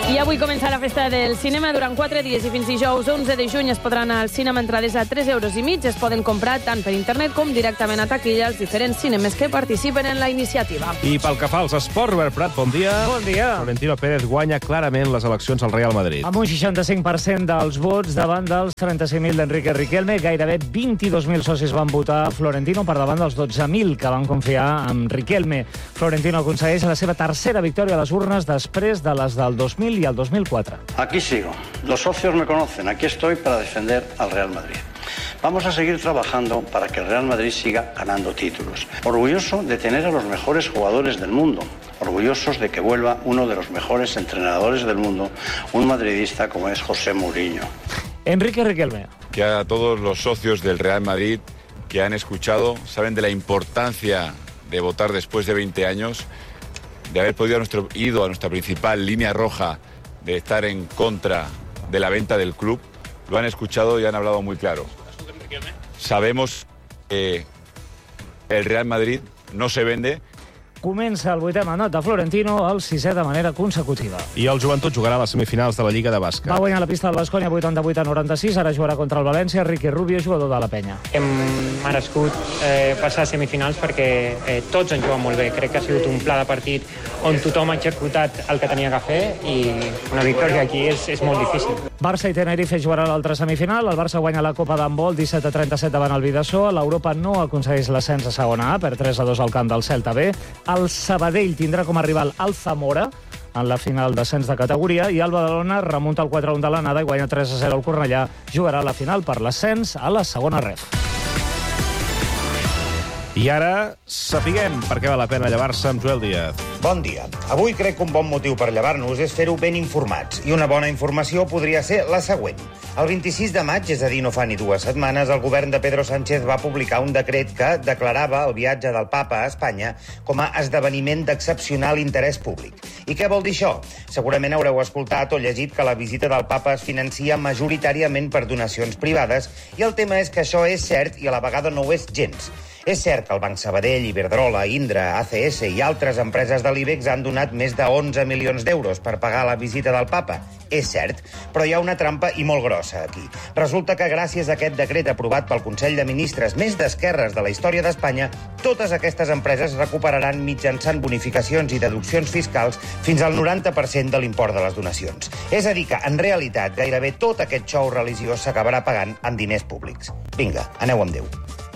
I avui comença la festa del cinema durant 4 dies i fins dijous 11 de juny es podran anar al cinema entrades a 3,5 €. Es poden comprar tant per internet com directament a taquilla als diferents cinemes que participen en la iniciativa. I pel que fa als esports, Robert Prat, bon dia. Bon dia. Florentino Pérez guanya clarament les eleccions al Real Madrid. Amb un 65% dels vots davant dels 35.000 d'Enrique Riquelme, gairebé 22.000 socis van votar Florentino per davant dels 12.000 que van confiar en Riquelme. Florentino aconsegueix la seva tercera victòria a les urnes després de les del 2000 y al 2004. Aquí sigo. Los socios me conocen. Aquí estoy para defender al Real Madrid. Vamos a seguir trabajando para que el Real Madrid siga ganando títulos. Orgulloso de tener a los mejores jugadores del mundo. Orgullosos de que vuelva uno de los mejores entrenadores del mundo, un madridista como es José Mourinho. Enrique Riquelme. Que a todos los socios del Real Madrid que han escuchado, saben de la importancia de votar después de 20 años, de haber podido ido a nuestra principal línea roja de estar en contra de la venta del club, lo han escuchado y han hablado muy claro. Sabemos que el Real Madrid no se vende. Comença el 8è mandat de Florentino, el 6è de manera consecutiva. I el Joventut jugarà a les semifinals de la Lliga de Bàsquet. Va guanyar la pista del Baskonia 88-96, ara jugarà contra el València. Ricky Rubio, jugador de la Penya. Hem merescut passar a semifinals perquè tots han jugat molt bé. Crec que ha sigut un pla de partit on tothom ha executat el que tenia que fer i una victòria aquí és molt difícil. Barça i Tenerife jugarà l'altra semifinal. El Barça guanya la Copa d'Handbol 17-37 davant el Bidasoa. L'Europa no aconsegueix l'ascens a segona A per 3-2 al camp del Celta B. El Sabadell tindrà com a rival el Zamora en la final d'ascens de categoria i el Badalona remunta el 4-1 de l'anada i guanya 3-0 al Cornellà. Jugarà la final per l'ascens a la segona ref. I ara sapiguem per què val la pena llevar-se amb Joel Díaz. Bon dia. Avui crec que un bon motiu per llevar-nos és fer-ho ben informats. I una bona informació podria ser la següent. El 26 de maig, és a dir, no fa ni 2 setmanes, el govern de Pedro Sánchez va publicar un decret que declarava el viatge del papa a Espanya com a esdeveniment d'excepcional interès públic. I què vol dir això? Segurament haureu escoltat o llegit que la visita del papa es financia majoritàriament per donacions privades i el tema és que això és cert i a la vegada no ho és gens. És cert que el Banc Sabadell, Iberdrola, Indra, ACS i altres empreses de l'IBEX han donat més de 11 milions d'euros per pagar la visita del papa. És cert, però hi ha una trampa i molt grossa aquí. Resulta que gràcies a aquest decret aprovat pel Consell de Ministres més d'esquerres de la història d'Espanya, totes aquestes empreses recuperaran mitjançant bonificacions i deduccions fiscals fins al 90% de l'import de les donacions. És a dir que, en realitat, gairebé tot aquest xou religiós s'acabarà pagant amb diners públics. Vinga, aneu amb Déu.